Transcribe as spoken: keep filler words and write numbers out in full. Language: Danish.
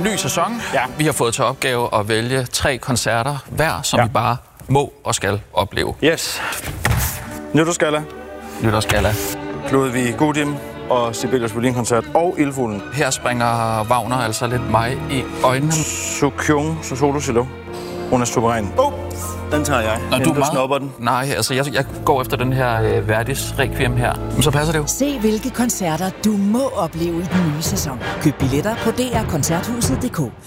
ny sæson. Ja. Vi har fået til opgave at vælge tre koncerter hver, som ja. vi bare må og skal opleve. Yes. Nytårsgalla. Nytårsgalla. Ludvig Gudim og Sibelius Violinkoncert og Ildfuglen. Her springer Wagner altså lidt mig i øjnene. Sukyung, Solo Cello. Hun er suveræn. Oh, den tager jeg. Nå, du, du snupper den. Nej, altså jeg, jeg går efter den her øh, Verdis Requiem her. Men så passer det jo. Se hvilke koncerter du må opleve i den nye sæson. Køb billetter på d r koncerthuset punktum d k.